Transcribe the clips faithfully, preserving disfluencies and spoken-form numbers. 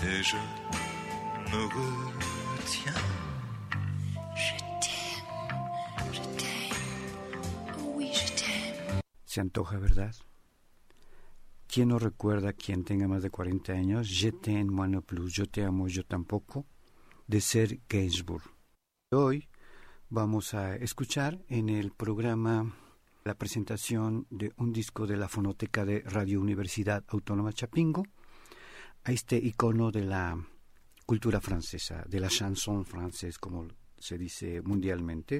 et je me retiens. Je t'aime, je t'aime, oh oui, je t'aime. Se antoja, ¿verdad? ¿Quién no recuerda, quien tenga más de cuarenta años, Je t'aime, moi non plus, yo te amo, yo tampoco, de Serge Gainsbourg? Hoy vamos a escuchar en el programa la presentación de un disco de la Fonoteca de Radio Universidad Autónoma Chapingo, a este icono de la cultura francesa, de la chanson française, como se dice mundialmente.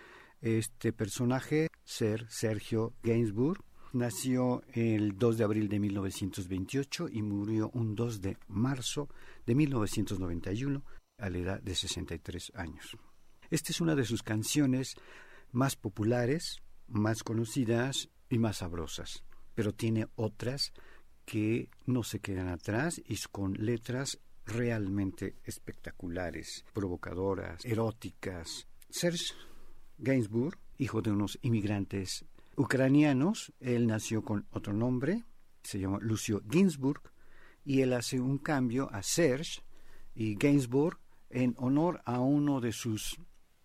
Este personaje, Ser Sergio Gainsbourg, nació el dos de abril de mil novecientos veintiocho y murió un dos de marzo de mil novecientos noventa y uno a la edad de sesenta y tres años. Esta es una de sus canciones más populares, más conocidas y más sabrosas, pero tiene otras que no se quedan atrás y con letras realmente espectaculares, provocadoras, eróticas. Serge Gainsbourg, hijo de unos inmigrantes ucranianos, él nació con otro nombre, se llama Lucio Ginsburg, y él hace un cambio a Serge y Gainsbourg en honor a uno de sus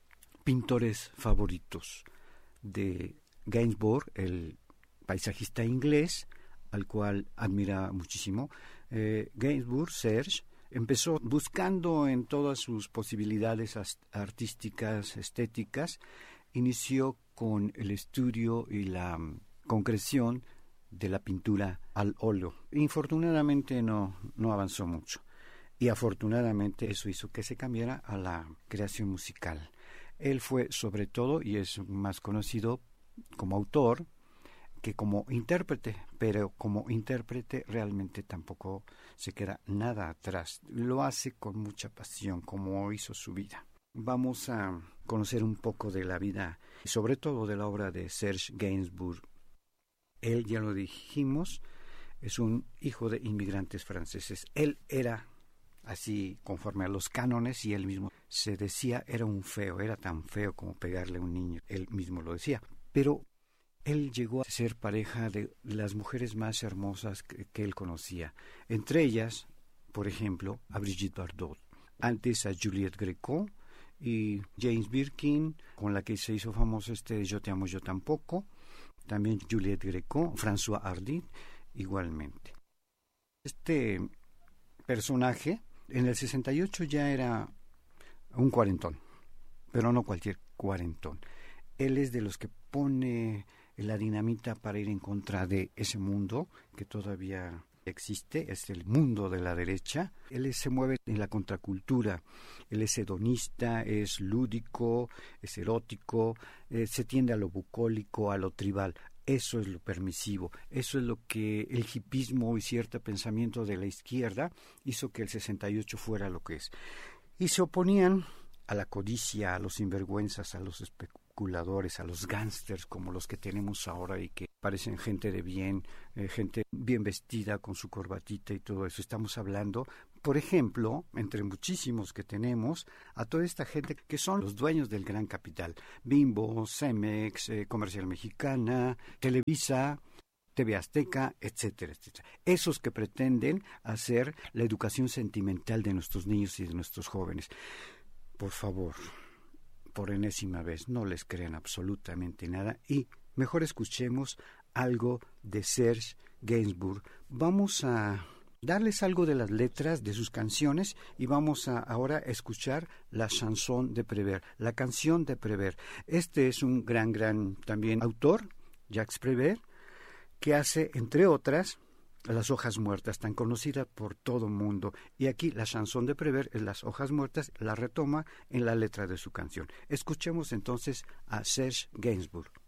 pintores favoritos, de Gainsbourg, el paisajista inglés, al cual admira muchísimo. Eh, Gainsbourg, Serge, empezó buscando en todas sus posibilidades artísticas, estéticas, inició con el estudio y la concreción de la pintura al óleo. Infortunadamente no, no avanzó mucho, y afortunadamente eso hizo que se cambiara a la creación musical. Él fue sobre todo, y es más conocido como autor que como intérprete, pero como intérprete realmente tampoco se queda nada atrás. Lo hace con mucha pasión, como hizo su vida. Vamos a conocer un poco de la vida y sobre todo de la obra de Serge Gainsbourg. Él, ya lo dijimos, es un hijo de inmigrantes franceses. Él era así conforme a los cánones, y él mismo se decía era un feo, era tan feo como pegarle a un niño, él mismo lo decía. Pero él llegó a ser pareja de las mujeres más hermosas que, que él conocía, entre ellas, por ejemplo, a Brigitte Bardot, antes a Juliette Gréco y James Birkin, con la que se hizo famoso este Yo te amo, yo tampoco, también Juliette Gréco, François Hardy, igualmente. Este personaje en el sesenta y ocho ya era un cuarentón, pero no cualquier cuarentón. Él es de los que pone la dinamita para ir en contra de ese mundo que todavía existe, es el mundo de la derecha. Él se mueve en la contracultura, él es hedonista, es lúdico, es erótico, eh, se tiende a lo bucólico, a lo tribal. Eso es lo permisivo, eso es lo que el hipismo y cierto pensamiento de la izquierda hizo que el sesenta y ocho fuera lo que es. Y se oponían a la codicia, a los sinvergüenzas, a los especuladores, a los gángsters como los que tenemos ahora y que parecen gente de bien, eh, gente bien vestida con su corbatita y todo eso. Estamos hablando, por ejemplo, entre muchísimos que tenemos, a toda esta gente que son los dueños del gran capital. Bimbo, Cemex, eh, Comercial Mexicana, Televisa, T V Azteca, etcétera, etcétera. Esos que pretenden hacer la educación sentimental de nuestros niños y de nuestros jóvenes. Por favor, por enésima vez, no les crean absolutamente nada y mejor escuchemos algo de Serge Gainsbourg. Vamos a darles algo de las letras de sus canciones y vamos a ahora escuchar la chanson de Prévert, la canción de Prévert. Este es un gran, gran también autor, Jacques Prévert, que hace, entre otras, Las hojas muertas, tan conocida por todo el mundo. Y aquí la chanson de Prévert, Las hojas muertas, la retoma en la letra de su canción. Escuchemos entonces a Serge Gainsbourg.